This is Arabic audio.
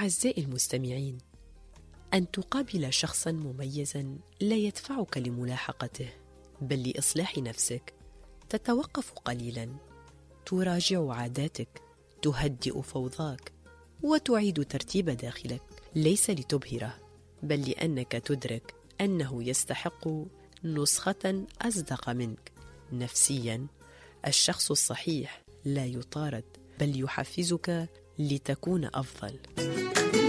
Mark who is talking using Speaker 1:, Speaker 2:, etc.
Speaker 1: أعزائي المستمعين، أن تقابل شخصاً مميزاً لا يدفعك لملاحقته بل لإصلاح نفسك. تتوقف قليلاً، تراجع عاداتك، تهدئ فوضاك، وتعيد ترتيب داخلك، ليس لتبهره بل لأنك تدرك أنه يستحق نسخة أصدق منك. نفسياً، الشخص الصحيح لا يطارد بل يحفزك لتكون أفضل.